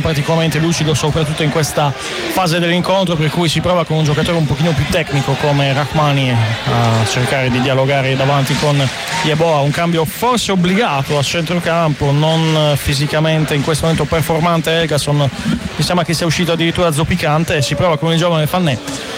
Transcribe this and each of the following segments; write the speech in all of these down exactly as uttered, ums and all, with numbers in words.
particolarmente lucido soprattutto in questa fase dell'incontro, per cui si prova con un giocatore un pochino più tecnico come Rahmani a cercare di dialogare davanti con Yeboah. Un cambio forse obbligato a centrocampo, non fisicamente in questo momento performante Helgason, mi sembra che sia uscito addirittura zoppicante, e si prova con il giovane Fanné,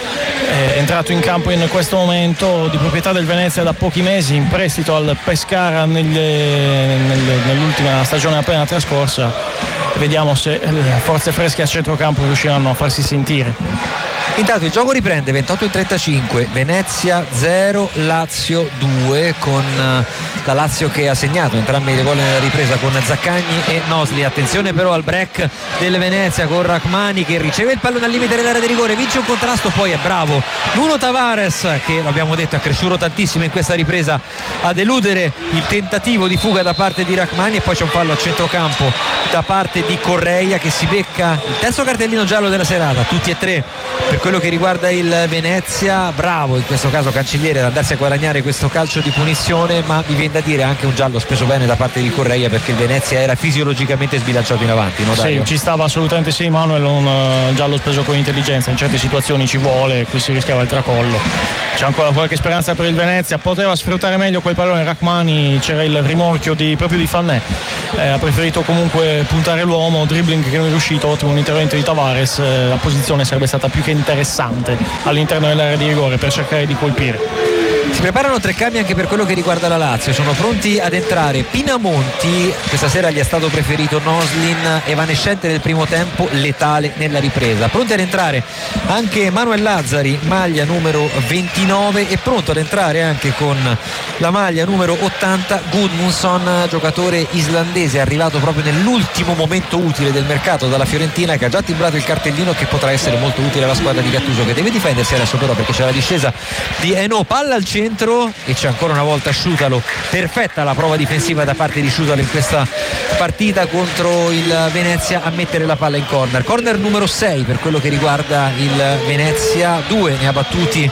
è entrato in campo in questo momento, di proprietà del Venezia da pochi mesi, in prestito al Pescara nelle, nelle, nell'ultima stagione appena trascorsa. Vediamo se le forze fresche a centrocampo riusciranno a farsi sentire. Intanto il gioco riprende, ventotto e trentacinque, Venezia zero, Lazio due, con la Lazio che ha segnato entrambi i gol nella ripresa con Zaccagni e Nosli. Attenzione però al break del Venezia con Rahmani che riceve il pallone al limite dell'area di rigore, vince un contrasto, poi è bravo Nuno Tavares, che l'abbiamo detto è cresciuto tantissimo in questa ripresa, a deludere il tentativo di fuga da parte di Rahmani, e poi c'è un fallo a centrocampo da parte di Correia che si becca il terzo cartellino giallo della serata, tutti e tre per quello che riguarda il Venezia. Bravo in questo caso Cancelliere ad andarsi a guadagnare questo calcio di punizione, ma mi viene da dire anche un giallo speso bene da parte di Correia, perché il Venezia era fisiologicamente sbilanciato in avanti, no, Dario? Sì, ci stava assolutamente, sì, Manuel, un uh, giallo speso con intelligenza, in certe situazioni ci vuole, qui si rischiava il tracollo. C'è ancora qualche speranza per il Venezia, poteva sfruttare meglio quel pallone Rahmani, c'era il rimorchio di, proprio di Fanné, eh, ha preferito comunque puntare l'uomo, dribbling che non è riuscito, ottimo un intervento di Tavares, eh, la posizione sarebbe stata più che interessante all'interno dell'area di rigore per cercare di colpire. Si preparano tre cambi anche per quello che riguarda la Lazio, sono pronti ad entrare Pinamonti, questa sera gli è stato preferito Noslin, evanescente nel primo tempo, letale nella ripresa. Pronti ad entrare anche Manuel Lazzari, maglia numero ventinove, e pronto ad entrare anche con la maglia numero ottanta Gudmundsson, giocatore islandese arrivato proprio nell'ultimo momento utile del mercato dalla Fiorentina, che ha già timbrato il cartellino, che potrà essere molto utile alla squadra di Gattuso, che deve difendersi adesso però perché c'è la discesa di Eno, palla al centro e c'è ancora una volta Sciutalo, perfetta la prova difensiva da parte di Sciutalo in questa partita contro il Venezia a mettere la palla in corner. Corner numero sei per quello che riguarda il Venezia, due ne ha battuti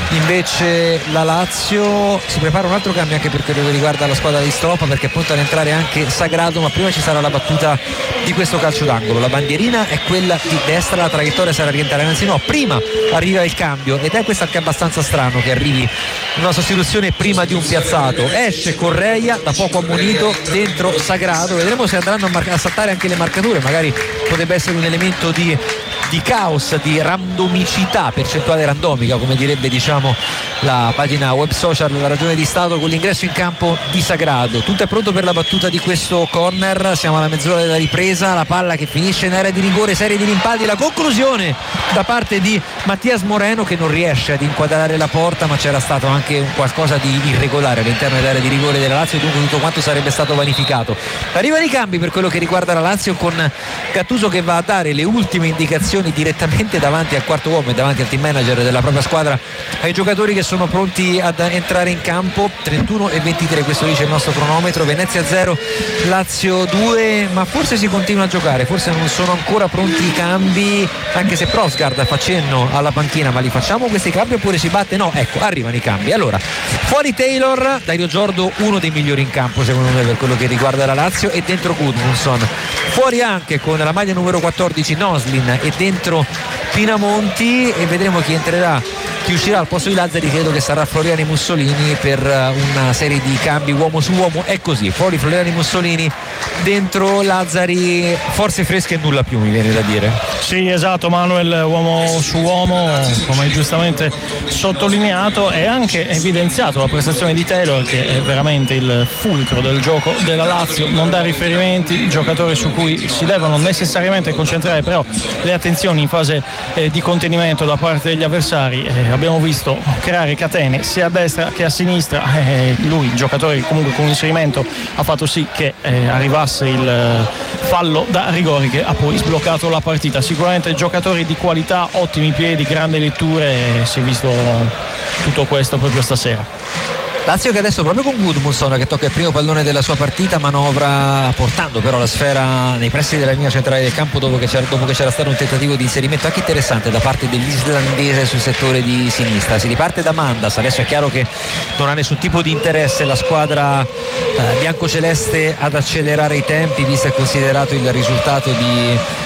invece la Lazio. Si prepara un altro cambio anche per quello che riguarda la squadra di Stroppa, perché è pronto ad entrare anche Sagrado, ma prima ci sarà la battuta di questo calcio d'angolo. La bandierina è quella di destra, la traiettoria sarà orientale, anzi no, prima arriva il cambio, ed è questo anche abbastanza strano che arrivi una sostituzione prima di un piazzato. Esce Correia, da poco ammonito, dentro Sagrado, vedremo se andranno a, mar- a saltare anche le marcature, magari potrebbe essere un elemento di, di caos, di randomicità, percentuale randomica come direbbe diciamo la pagina web social della Ragione di Stato, con l'ingresso in campo di Sagrado. Tutto è pronto per la battuta di questo corner, siamo alla mezz'ora della ripresa, la palla che finisce in area di rigore, serie di rimpalli, la conclusione da parte di Mattias Moreno che non riesce ad inquadrare la porta, ma c'era stato anche un qualcosa di irregolare all'interno dell'area di rigore della Lazio, dunque tutto quanto sarebbe stato vanificato. Arrivano i cambi per quello che riguarda la Lazio, con Gattuso che va a dare le ultime indicazioni direttamente davanti al quarto uomo e davanti al team manager della propria squadra ai giocatori che sono pronti ad entrare in campo. Trentuno e ventitré, questo dice il nostro cronometro. Venezia zero, Lazio due, ma forse si continua a giocare, forse non sono ancora pronti i cambi, anche se Prosgard fa cenno alla panchina, ma li facciamo questi cambi oppure si batte? No, ecco, arrivano i cambi. Allora, fuori Taylor, Dario Giordo uno dei migliori in campo secondo me per quello che riguarda la Lazio, e dentro Gudmundsson. Fuori anche con la maglia numero quattordici Noslin e dentro Pinamonti, e vedremo chi entrerà, chi uscirà al posto di Lazzari. Credo che sarà Floriani Mussolini per una serie di cambi uomo su uomo. È così, fuori Floriani Mussolini, dentro Lazzari, forze fresche e nulla più, mi viene da dire. Sì, esatto Manuel, uomo su uomo, come giustamente sottolineato, e anche evidenziato la prestazione di Taylor, che è veramente il fulcro del gioco della Lazio, non dà riferimenti, giocatore su cui si devono necessariamente concentrare però le attenzioni in fase eh, di contenimento da parte degli avversari. Eh, abbiamo visto creare catene sia a destra che a sinistra, eh, lui, giocatore comunque con inserimento, ha fatto sì che eh, arrivasse il eh, fallo da rigori che ha poi sbloccato la partita. Sicuramente giocatori di qualità, ottimi piedi, grandi letture, e si è visto tutto questo proprio stasera. Lazio che adesso proprio con Gudmundsson, che tocca il primo pallone della sua partita, manovra portando però la sfera nei pressi della linea centrale del campo dopo che c'era, dopo che c'era stato un tentativo di inserimento anche interessante da parte dell'islandese sul settore di sinistra. Si riparte da Mandas, adesso è chiaro che non ha nessun tipo di interesse la squadra eh, biancoceleste ad accelerare i tempi, visto e considerato il risultato di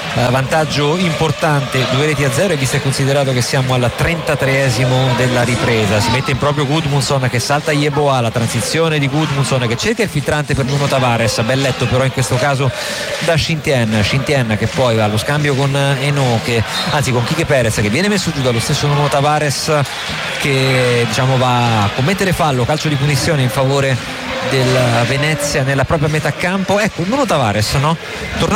eh, vantaggio importante, due reti a zero, e visto e considerato che siamo al trentatreesimo della ripresa. Si mette in proprio Gudmundsson che salta Yeboah, la transizione di Gudmundsson che cerca il filtrante per Nuno Tavares, bel letto però in questo caso da Shintian, Shintian che poi va allo scambio con Eno, che, anzi con Kike Perez, che viene messo giù dallo stesso Nuno Tavares, che diciamo va a commettere fallo, calcio di punizione in favore del Venezia nella propria metà campo. Ecco Nuno Tavares, no? Tornando